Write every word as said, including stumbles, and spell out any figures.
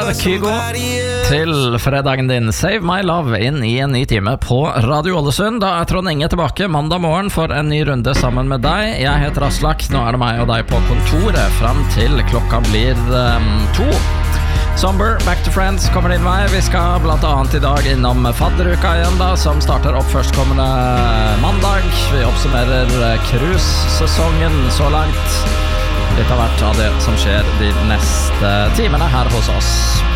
der Kygo til fredagen din. Save My Love inn i en ny time på Radio Ålesund. Da er Trond Inge tilbake mandag morgen for en ny runde sammen med deg. Jeg heter Aslak, nå er det meg og deg på kontoret frem til klokka blir um, to. Somber, Back to Friends kommer din vei. Vi skal blant annet i dag innom fadderuka igjen da, som starter opp førstkommende mandag. Vi oppsummerer cruise-sesongen så langt. Litt av hvert av det som skjer de neste timene her hos oss.